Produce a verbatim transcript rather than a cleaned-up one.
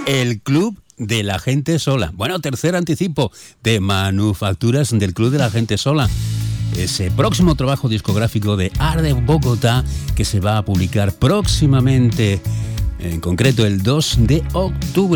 El Club de la Gente Sola. Bueno, tercer anticipo de Manufacturas del Club de la Gente Sola. Ese próximo trabajo discográfico de Art de Bogotá que se va a publicar próximamente, en concreto el dos de octubre.